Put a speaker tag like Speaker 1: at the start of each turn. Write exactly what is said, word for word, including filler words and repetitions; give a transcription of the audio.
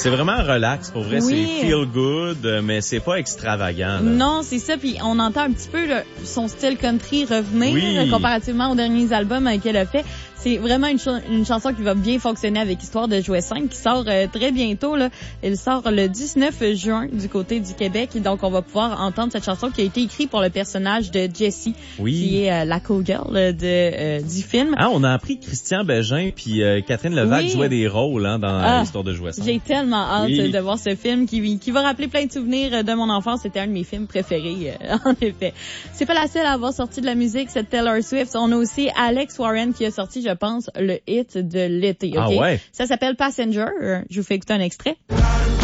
Speaker 1: C'est vraiment relax, pour vrai.
Speaker 2: Oui.
Speaker 1: C'est feel good, mais c'est pas extravagant. Là.
Speaker 2: Non, c'est ça. Puis on entend un petit peu là, son style country revenir
Speaker 1: Oui.
Speaker 2: comparativement aux derniers albums euh, qu'elle a fait. C'est vraiment une, ch- une chanson qui va bien fonctionner avec Histoire de jouer cinq qui sort euh, très bientôt. Là. Elle sort le dix-neuf juin du côté du Québec. Et donc, on va pouvoir entendre cette chanson qui a été écrite pour le personnage de Jessie,
Speaker 1: Oui.
Speaker 2: qui est euh, la cowgirl de, euh, du film.
Speaker 1: Ah, on a appris que Christian Bégin puis euh, Catherine Levac
Speaker 2: Oui.
Speaker 1: jouaient des rôles hein, dans
Speaker 2: Ah,
Speaker 1: Histoire de jouer cinq.
Speaker 2: J'ai tellement hâte
Speaker 1: Oui.
Speaker 2: de voir ce film qui, qui va rappeler plein de souvenirs de mon enfance. C'était un de mes films préférés, euh, en effet. C'est pas la seule à avoir sorti de la musique, c'est Taylor Swift. On a aussi Alex Warren qui a sorti, je pense, le hit de l'été. Okay?
Speaker 1: Ah ouais?
Speaker 2: Ça s'appelle Passenger. Je vous fais écouter un extrait.